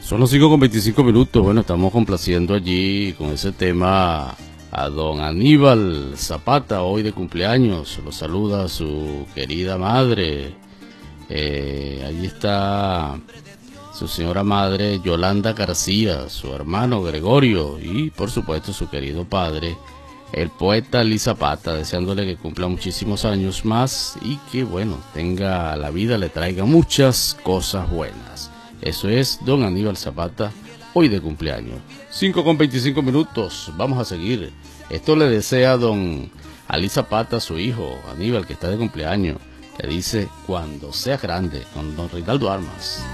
Son los 5:25. Bueno, estamos complaciendo allí con ese tema a don Aníbal Zapata, hoy de cumpleaños. Lo saluda su querida madre. Allí está su señora madre Yolanda García, su hermano Gregorio y por supuesto su querido padre, el poeta Luis Zapata, deseándole que cumpla muchísimos años más y que bueno, tenga la vida, le traiga muchas cosas buenas. Eso es don Aníbal Zapata, hoy de cumpleaños. 5:25, vamos a seguir. Esto le desea don Ali Zapata a su hijo Aníbal, que está de cumpleaños. Le dice: cuando seas grande, con don Reinaldo Armas.